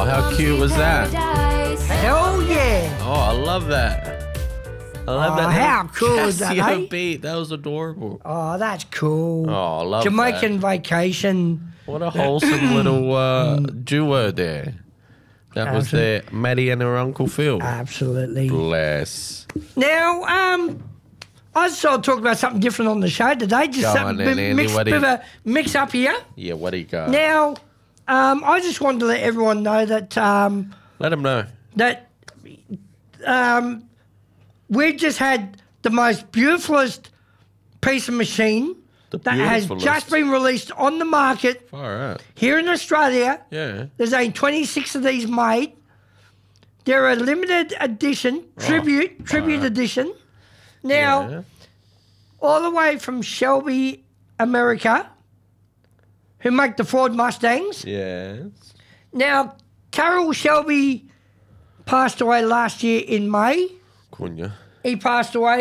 Oh, how cute was that? Hell yeah. Oh, I love that. I love that. How cool is that, Casio eh? beat. That was adorable. Oh, that's cool. Oh, I love Jamaican that. vacation. What a wholesome little duo there. That was their Maddie and her Uncle Phil. Absolutely. Bless. Now, I just thought I'd talk about something different on the show today. Just Go something on then, Andy, bit of a mix up here. Yeah, what do you got? Now, I just wanted to let everyone know that Let them know. we just had the most beautifulest piece of machine that has just been released on the market Far out. here in Australia. Yeah. There's only 26 of these made. They're a limited edition, tribute edition. Now, all the way from Shelby, America, who make the Ford Mustangs. Yes. Now, Carroll Shelby passed away last year in May. Cunha. He passed away.